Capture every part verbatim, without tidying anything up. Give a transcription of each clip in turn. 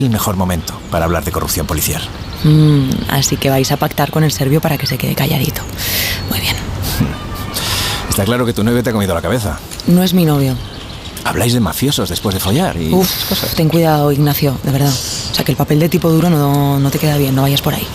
el mejor momento para hablar de corrupción policial. Mm, así que vais a pactar con el serbio para que se quede calladito. Muy bien. Está claro que tu novio te ha comido la cabeza. No es mi novio. Habláis de mafiosos después de follar y Uf, esas cosas. Ten cuidado, Ignacio, de verdad. O sea, que el papel de tipo duro no, no te queda bien, no vayas por ahí.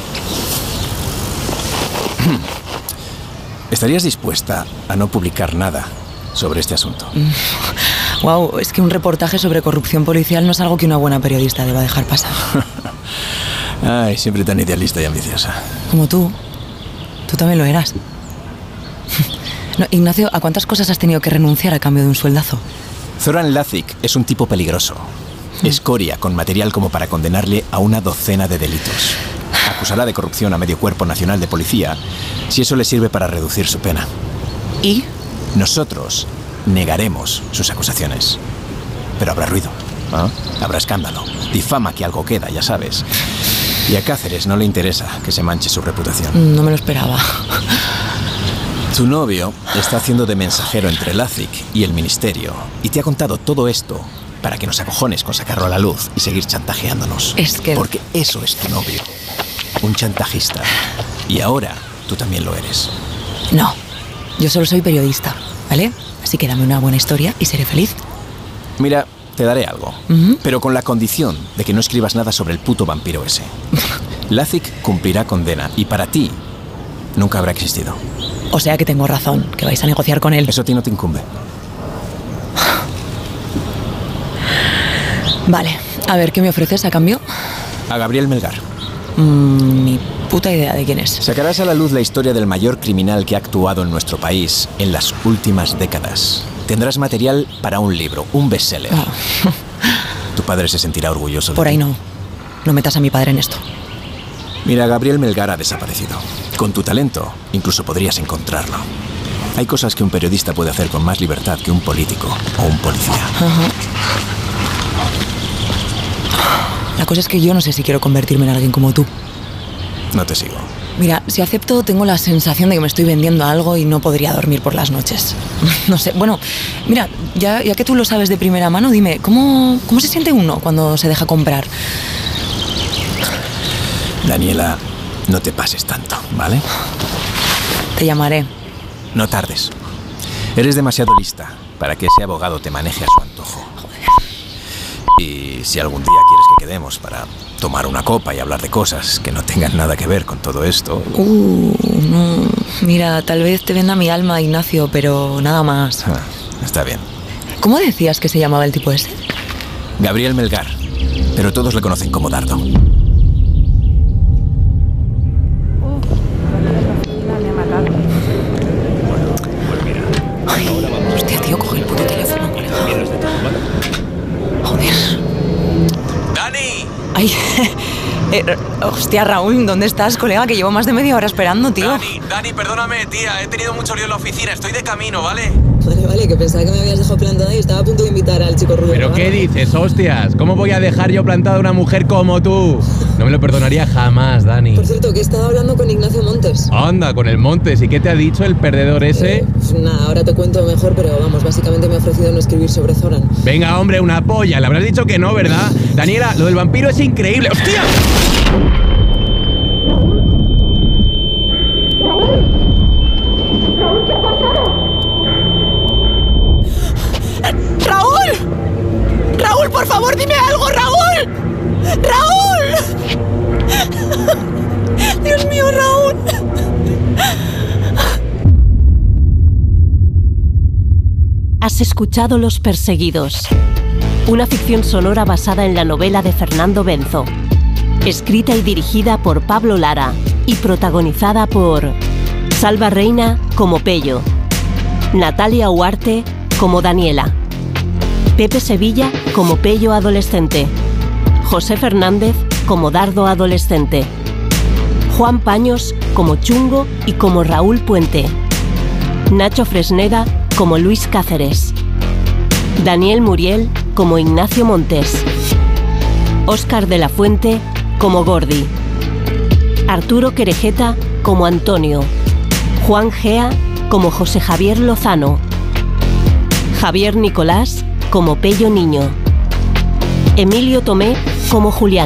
¿Estarías dispuesta a no publicar nada sobre este asunto? Wow, es que un reportaje sobre corrupción policial no es algo que una buena periodista deba dejar pasar. Ay, siempre tan idealista y ambiciosa. Como tú. Tú también lo eras. No, Ignacio, ¿a cuántas cosas has tenido que renunciar a cambio de un sueldazo? Zoran Lazic es un tipo peligroso. Escoria con material como para condenarle a una docena de delitos. Acusará de corrupción a medio cuerpo nacional de policía si eso le sirve para reducir su pena. ¿Y? Nosotros negaremos sus acusaciones. Pero habrá ruido, ¿ah? Habrá escándalo, difama que algo queda, ya sabes. Y a Cáceres no le interesa que se manche su reputación. No me lo esperaba. Tu novio está haciendo de mensajero entre Lazic y el ministerio y te ha contado todo esto para que nos acojones con sacarlo a la luz y seguir chantajeándonos. Es que... Porque eso es tu novio, un chantajista. Y ahora tú también lo eres. No, yo solo soy periodista, ¿vale? Así que dame una buena historia y seré feliz. Mira, te daré algo, uh-huh. pero con la condición de que no escribas nada sobre el puto vampiro ese. Lazic cumplirá condena y para ti nunca habrá existido. O sea que tengo razón, que vais a negociar con él. Eso a ti no te incumbe. Vale, a ver, ¿qué me ofreces a cambio? A Gabriel Melgar. Mm, ni puta idea de quién es. Sacarás a la luz la historia del mayor criminal que ha actuado en nuestro país en las últimas décadas. Tendrás material para un libro, un bestseller. Oh. Tu padre se sentirá orgulloso de Por ahí ti. no. No metas a mi padre en esto. Mira, Gabriel Melgar ha desaparecido. Con tu talento, incluso podrías encontrarlo. Hay cosas que un periodista puede hacer con más libertad que un político o un policía. Uh-huh. La cosa es que yo no sé si quiero convertirme en alguien como tú. No te sigo. Mira, si acepto, tengo la sensación de que me estoy vendiendo a algo y no podría dormir por las noches. No sé, bueno, mira, ya, ya que tú lo sabes de primera mano, dime, ¿cómo, cómo se siente uno cuando se deja comprar? Daniela, no te pases tanto, ¿vale? Te llamaré. No tardes. Eres demasiado lista para que ese abogado te maneje a su antojo. Y si algún día quieres que quedemos para tomar una copa y hablar de cosas que no tengan nada que ver con todo esto... Uh, no. Mira, tal vez te venda mi alma, Ignacio, pero nada más. Ah, está bien. ¿Cómo decías que se llamaba el tipo ese? Gabriel Melgar, pero todos le conocen como Dardo. Ay, hostia, tío, coge el puto teléfono, colega. Joder. ¡Dani! Ay, eh, hostia, Raúl, ¿dónde estás, colega? Que llevo más de media hora esperando, tío. Dani, Dani, perdóname, tía. He tenido mucho lío en la oficina. Estoy de camino, ¿vale? Vale, vale, que pensaba que me habías dejado plantada y estaba a punto de invitar al chico rubio. ¿Pero qué dices, hostias? ¿Cómo voy a dejar yo plantada a una mujer como tú? No me lo perdonaría jamás, Dani. Por cierto, que he estado hablando con Ignacio Montes. Anda, con el Montes. ¿Y qué te ha dicho el perdedor ese? Eh, pues nada, ahora te cuento mejor, pero vamos, básicamente me ha ofrecido no escribir sobre Zoran. Venga, hombre, una polla. Le habrás dicho que no, ¿verdad? Daniela, lo del vampiro es increíble. ¡Hostia! ¡Raúl! ¡Raúl, por favor, dime algo, Raúl! ¡Raúl! Dios mío, Raúl. Has escuchado Los Perseguidos, una ficción sonora basada en la novela de Fernando Benzo, escrita y dirigida por Pablo Lara y protagonizada por Salva Reina como Pello, Natalia Huarte como Daniela, Pepe Sevilla como Pello adolescente, José Fernández como Dardo adolescente, Juan Paños como Chungo y como Raúl Puente, Nacho Fresneda como Luis Cáceres, Daniel Muriel como Ignacio Montes, Óscar de la Fuente como Gordi, Arturo Querejeta como Antonio, Juan Gea como José Javier Lozano, Javier Nicolás como Pello Niño, Emilio Tomé como Julián.